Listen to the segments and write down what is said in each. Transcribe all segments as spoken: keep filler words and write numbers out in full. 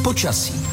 Počasí.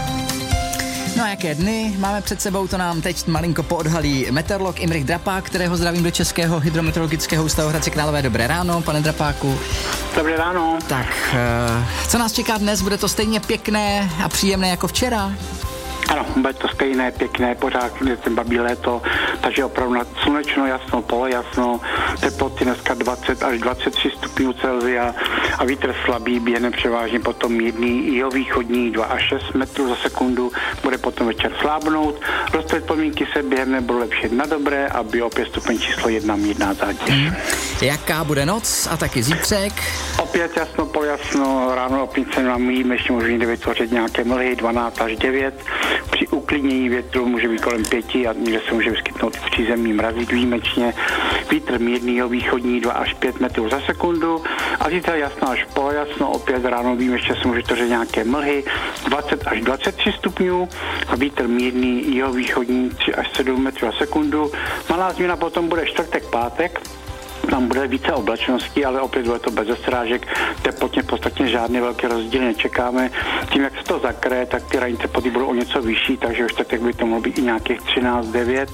No a jaké dny máme před sebou, to nám teď malinko poodhalí meteorolog Imrich Drapák, kterého zdravím do Českého hydrometeorologického ústavu Hradci Králové. Dobré ráno, pane Drapáku. Dobré ráno. Tak, co nás čeká dnes? Bude to stejně pěkné a příjemné jako včera? Ano, bude to stejné, pěkné, pořád ten babí léto, takže opravdu slunečno, jasno, polojasno, teploty dneska dvacet až dvacet tři stupňů Celsia a vítr slabý, běhne převážně potom mírný, jihovýchodní dva až šest metrů za sekundu, bude potom večer slábnout, rozpočtové podmínky se během nebudou lepší na dobré a by opět stupeň číslo jedna mírná zátěž. Hmm. Jaká bude noc a taky zítřek? Opět jasno, polojasno, ráno opět se nám mít, ještě můžu někde vytvořit nějaké mlhy dvanáct až devět. Při uklidnění větru může být kolem pěti a někde se může vyskytnout v přízemní mrazík výjimečně. Vítr mírnýho východní dva až pět metrů za sekundu a zítra jasno až polojasno, opět ráno vím, ještě se může tvořit nějaké mlhy dvacet až dvacet tři stupňů a vítr mírný jihovýchodní tři až sedm metrů za sekundu. Malá změna potom bude čtvrtek, pátek. Tam bude více oblačností, ale opět bude to bez srážek, teplotně podstatně žádné velké rozdíly nečekáme. Tím, jak se to zakryje, tak ty ranní teploty budou o něco vyšší, takže už tak by to mohlo být i nějakých třináct devět.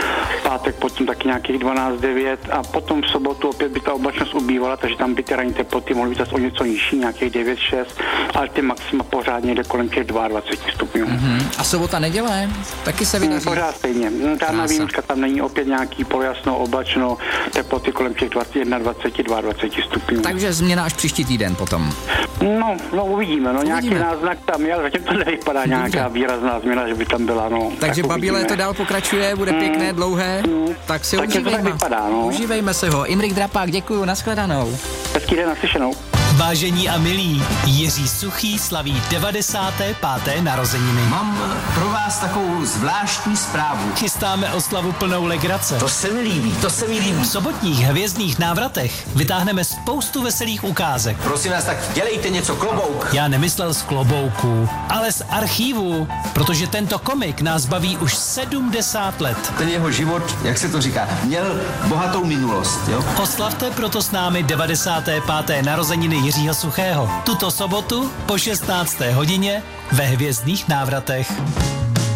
Pátek potom taky nějakých dvanáct devět a potom v sobotu opět by ta oblačnost ubývala, takže tam by ty ranní teploty mohly být zase o něco nižší, nějakých devět šest, ale ty maxima pořádně jde kolem těch dvacet dva stupňů. Mm-hmm. A sobota, neděle? Taky se vydaří? Pořád stejně. Žádná výjimka tam není, opět nějaký polojasno, oblačno, teploty kolem těch dvacet jedna, dvacet, dvacet dva stupňů. Takže změna až příští týden potom. No, no uvidíme, no uvidíme. Nějaký náznak tam je, ale zatím to nevypadá Dobře. Nějaká výrazná změna, že by tam byla, no. Takže tak babí léto dál pokračuje, bude mm. pěkné, dlouhé, mm. tak si ho užívejme. Tak vypadá, no. Užívejme se ho. Imrich Drapák, děkuju, nashledanou. Hezký den, naslyšenou. Vážení a milí, Jiří Suchý slaví devadesáté páté narozeniny. Mám pro vás takovou zvláštní zprávu. Chystáme oslavu plnou legrace. To se mi líbí, to se mi líbí. V sobotních hvězdných návratech vytáhneme spoustu veselých ukázek. Prosím vás, tak dělejte něco, klobouk. Já nemyslel z klobouku, ale z archívu, protože tento komik nás baví už sedmdesát let. Ten jeho život, jak se to říká, měl bohatou minulost, jo? Oslavte proto s námi devadesáté páté narozeniny Jiřího Suchého. Tuto sobotu po šestnácté hodině ve hvězdných návratech.